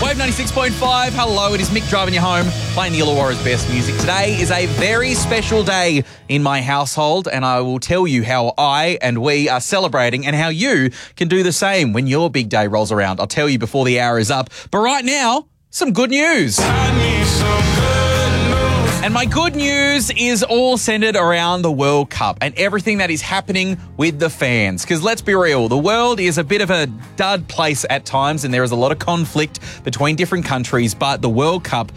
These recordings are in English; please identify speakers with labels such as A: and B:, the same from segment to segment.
A: Wave 96.5. Hello, it is Mick driving you home, playing the Illawarra's best music. Today is a very special day in my household, and I will tell you how I and we are celebrating and how you can do the same when your big day rolls around. I'll tell you before the hour is up. But right now, some good news. And my good news is all centered around the World Cup and everything that is happening with the fans. Because let's be real, the world is a bit of a dud place at times and there is a lot of conflict between different countries, but the World Cup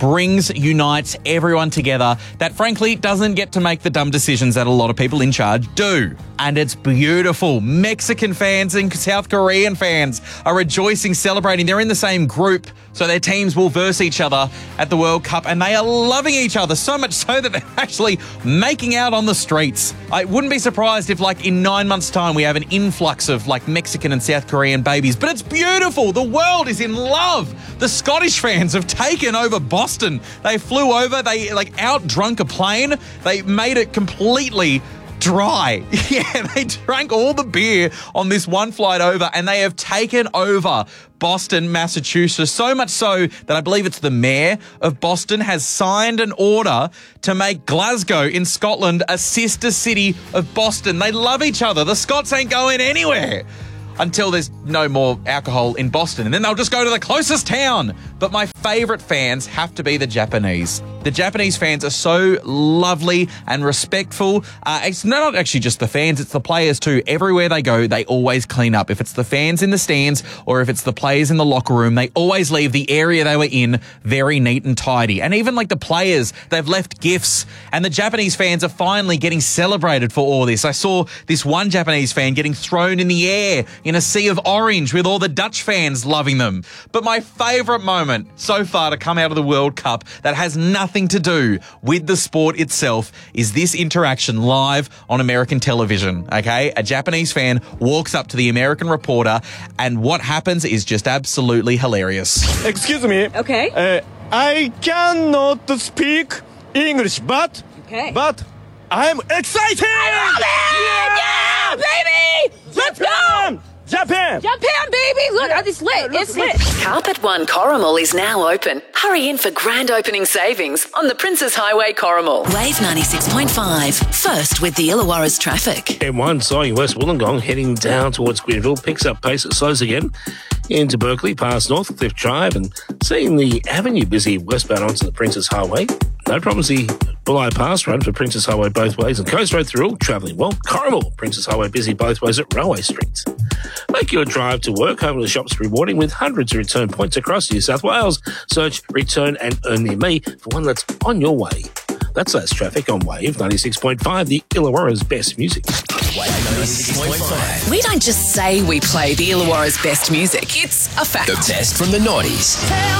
A: unites everyone together that frankly doesn't get to make the dumb decisions that a lot of people in charge do. And it's beautiful. Mexican fans and South Korean fans are rejoicing, celebrating. They're in the same group, so their teams will verse each other at the World Cup, and they are loving each other, so much so that they're actually making out on the streets. I wouldn't be surprised if, in 9 months' time, we have an influx of, Mexican and South Korean babies. But it's beautiful. The world is in love. The Scottish fans have taken over Boston. They flew over. They, out-drunk a plane. They made it completely dry. Yeah, they drank all the beer on this one flight over, and they have taken over Boston, Massachusetts, so much so that I believe it's the mayor of Boston has signed an order to make Glasgow in Scotland a sister city of Boston. They love each other. The Scots ain't going anywhere until there's no more alcohol in Boston, and then they'll just go to the closest town. But my favourite fans have to be the Japanese. The Japanese fans are so lovely and respectful. It's not actually just the fans, it's the players too. Everywhere they go, they always clean up. If it's the fans in the stands or if it's the players in the locker room, they always leave the area they were in very neat and tidy. And even the players, they've left gifts, and the Japanese fans are finally getting celebrated for all this. I saw this one Japanese fan getting thrown in the air in a sea of orange with all the Dutch fans loving them. But my favourite moment so far to come out of the World Cup that has nothing to do with the sport itself is this interaction live on American television, okay? A Japanese fan walks up to the American reporter, and what happens is just absolutely hilarious.
B: Excuse me.
C: Okay.
B: I cannot speak English, but I'm excited!
C: I love it! Yeah, baby! Let's go!
B: Japan!
C: Japan, baby! Look, it's lit. It's lit.
D: Carpet One Corrimal is now open. Hurry in for grand opening savings on the Princes Highway Corrimal. Wave 96.5. First with the Illawarra's traffic.
E: M1 Sawing West Wollongong heading down towards Gwenville. Picks up pace. It slows again into Berkeley past Northcliffe Drive, and seeing the avenue busy westbound onto the Princes Highway. No problems the Bulli Pass run for Princes Highway both ways, and Coast Road through all travelling well. Corrimal, Princes Highway busy both ways at Railway Street. Make your drive to work, home of the shops rewarding with hundreds of return points across New South Wales. Search Return and Earn Near Me for one that's on your way. That's less traffic on Wave 96.5, the Illawarra's best music.
F: Wave 96.5.
D: We don't just say we play the Illawarra's best music. It's a fact.
F: The best from the 90s.